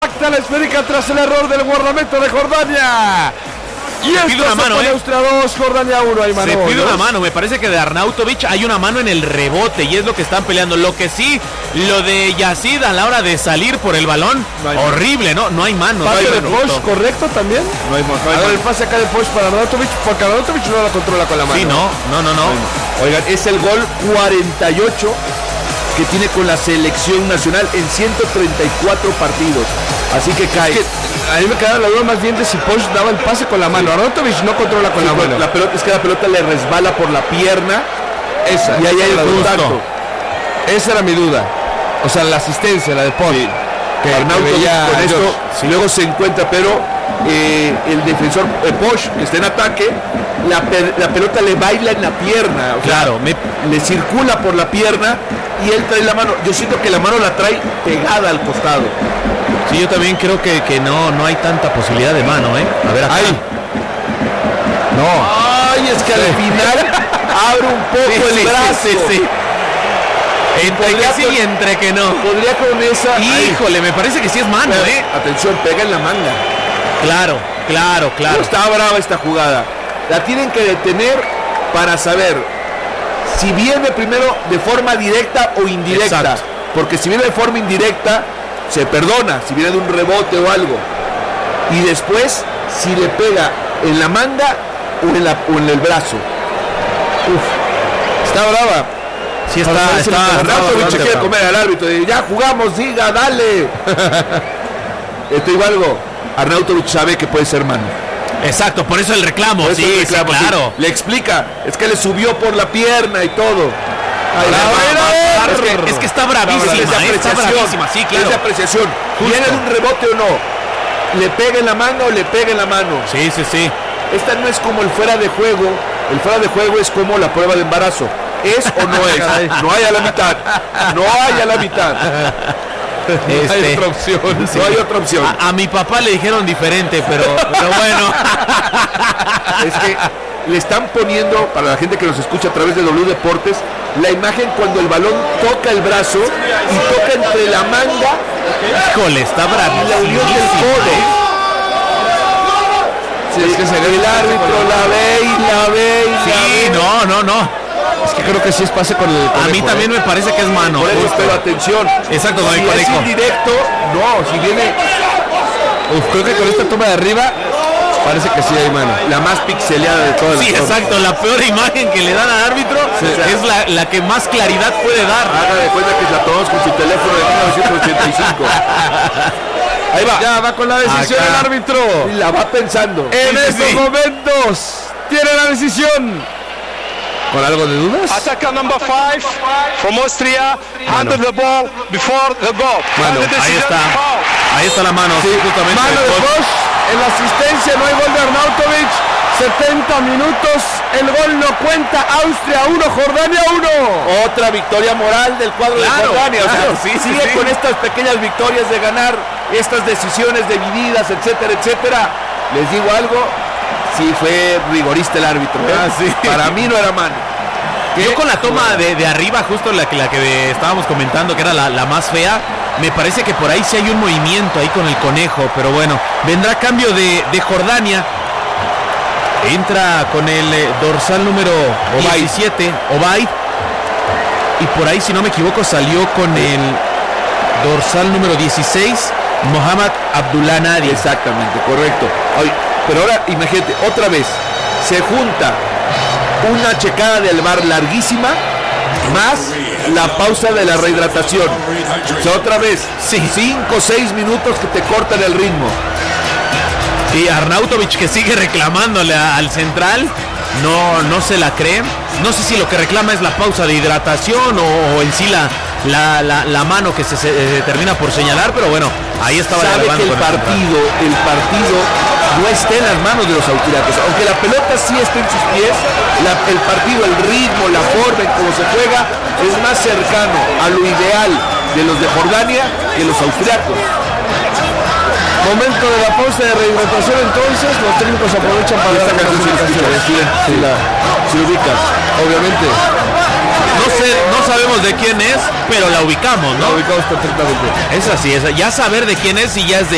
impacta la esférica tras el error del guardameta de Jordania. Y esto pide una mano, Austria 2, Jordania 1. Hay mano. Se pide una mano, me parece que de Arnautovic hay una mano en el rebote y es lo que están peleando. Lo que sí, lo de Yazid a la hora de salir por el balón, no horrible, ¿no? No hay mano. Pase no hay de Posch, correcto también. No hay mano. A ver, el pase acá de Posch para Arnautovic, porque Arnautovic no la controla con la mano. Sí, no. Oigan, es el gol 48 que tiene con la selección nacional en 134 partidos. Así que cae. A mí me quedaba la duda más bien de si Posch daba el pase con la mano. Arnautovic no controla con la mano. La pelota, es que la pelota le resbala por la pierna. Esa. Y ahí hay el contacto. Esa era mi duda. O sea, la asistencia, la de Posch. Sí. Que Arnautovic con esto luego se encuentra, pero el defensor Posch, que está en ataque, la pelota le baila en la pierna. O sea, le circula por la pierna y él trae la mano. Yo siento que la mano la trae pegada al costado. Sí, yo también creo que no hay tanta posibilidad de mano, ¿eh? A ver acá. Ay. No. Ay, es que al final abre un poco el brazo. Sí. Entre que sí y entre que no. Podría con esa. Híjole, me parece que sí es mano, ¿eh? Atención, pega en la manga. Claro. Está brava esta jugada. La tienen que detener para saber si viene primero de forma directa o indirecta. Exacto. Porque si viene de forma indirecta, se perdona, si viene de un rebote o algo. Y después, si le pega en la manga o en el brazo. Está brava. Sí, está Arnautovic quiere comer al árbitro. Ya jugamos, diga, dale. Te digo algo. Arnautovic sabe que puede ser mano. Exacto, por eso el reclamo. Sí, claro. Sí. Le explica, es que le subió por la pierna y todo. Es que está bravísima. Está bravísima, sí, claro. Es de apreciación. ¿Viene de un rebote o no? ¿Le pega en la manga o le pega en la mano? Sí. Esta no es como el fuera de juego. El fuera de juego es como la prueba de embarazo. ¿Es o no es? No hay a la mitad. No hay a la mitad. No hay otra opción. Sí. No hay otra opción. A mi papá le dijeron diferente, pero bueno. Es que le están poniendo, para la gente que nos escucha a través de W Deportes, la imagen cuando el balón toca el brazo y toca entre la manga. Híjole, está bravísimo. Y la unión del codo. Sí, es que el árbitro la ve. Sí, no. Es que creo que sí es pase con el conejo. A mí también me parece que es mano. Pero atención. Exacto, con el si conejo. Es indirecto, no. Si viene. Creo que con esta toma de arriba parece que sí hay mano. La más pixeleada de todas las cosas. Exacto. La peor imagen que le dan al árbitro es la que más claridad puede dar. Haga de cuenta que la tomamos con su teléfono de 1985. Ahí va. Ya va con la decisión el árbitro. Y la va pensando. En estos momentos tiene la decisión. ¿Con algo de dudas? Attacker number 5 from Austria. Handle the ball before the goal. Mano, ahí está la mano. Sí, justamente. Mano de Posch en la asistencia. No hay gol de Arnautovic. 70 minutos. El gol no cuenta. Austria 1, Jordania 1. Otra victoria moral del cuadro de Jordania. Sigue con estas pequeñas victorias de ganar estas decisiones divididas, etcétera. Les digo algo. Sí, fue rigorista el árbitro. Para mí no era mano. Yo con la toma de arriba, justo la que estábamos comentando, que era la más fea, me parece que por ahí sí hay un movimiento ahí con el conejo, pero bueno, vendrá cambio de Jordania. Entra con el dorsal número 17, Obaid. Y por ahí, si no me equivoco, salió con el dorsal número 16, Mohamed Abdullah Nadi. Exactamente, correcto. Oye, pero ahora imagínate, otra vez se junta una checada del VAR larguísima más la pausa de la rehidratación. O sea, otra vez 5 o 6 minutos que te cortan el ritmo. Y Arnautovic que sigue reclamándole al central, no se la cree. No sé si lo que reclama es la pausa de hidratación o en sí la mano que se termina por señalar, pero bueno, ahí estaba. Sabe que el partido no está en las manos de los austriacos. Aunque la pelota sí está en sus pies, el partido, el ritmo, la forma en cómo se juega es más cercano a lo ideal de los de Jordania que los austriacos. Momento de la pausa de rehidratación, entonces los técnicos aprovechan para dar la clasificación. Si lo ubicas, obviamente. No sabemos de quién es, pero la ubicamos, ¿no? La ubicamos perfectamente. Es así, ya saber de quién es y ya es de